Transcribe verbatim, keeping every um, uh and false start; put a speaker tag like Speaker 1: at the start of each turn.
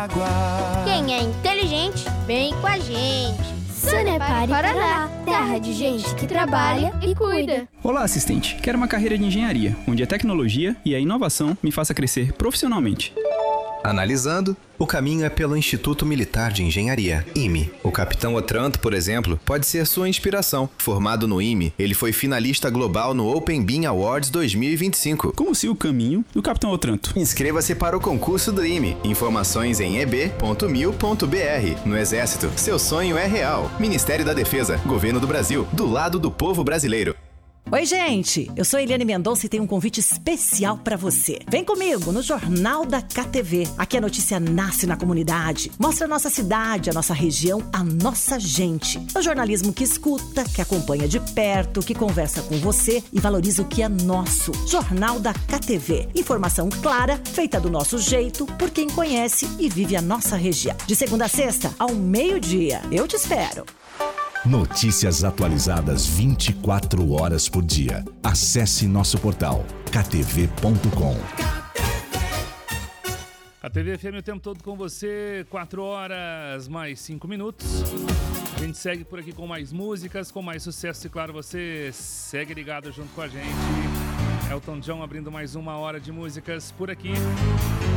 Speaker 1: água.
Speaker 2: Quem é inteligente, vem com a gente.
Speaker 3: Sanepar e Paraná, terra de gente que trabalha e cuida.
Speaker 4: Olá, assistente. Quero uma carreira de engenharia, onde a tecnologia e a inovação me faça crescer profissionalmente.
Speaker 5: Analisando, o caminho é pelo Instituto Militar de Engenharia, I M E. O capitão Otranto, por exemplo, pode ser sua inspiração. Formado no I M E, ele foi finalista global no Open Beam Awards dois mil e vinte e cinco.
Speaker 4: Como se o caminho do capitão Otranto.
Speaker 5: Inscreva-se para o concurso do I M E. Informações em e b ponto mil ponto b r. No Exército, seu sonho é real. Ministério da Defesa, Governo do Brasil, do lado do povo brasileiro.
Speaker 6: Oi, gente! Eu sou Eliane Mendonça e tenho um convite especial pra você. Vem comigo no Jornal da K T V. Aqui a notícia nasce na comunidade. Mostra a nossa cidade, a nossa região, a nossa gente. É o jornalismo que escuta, que acompanha de perto, que conversa com você e valoriza o que é nosso. Jornal da K T V. Informação clara, feita do nosso jeito, por quem conhece e vive a nossa região. De segunda a sexta, ao meio-dia. Eu te espero.
Speaker 7: Notícias atualizadas vinte e quatro horas por dia. Acesse nosso portal k t v ponto com.
Speaker 8: A T V F M o tempo todo com você, quatro horas mais cinco minutos. A gente segue por aqui com mais músicas, com mais sucesso e claro, você segue ligado junto com a gente. Elton John abrindo mais uma hora de músicas por aqui.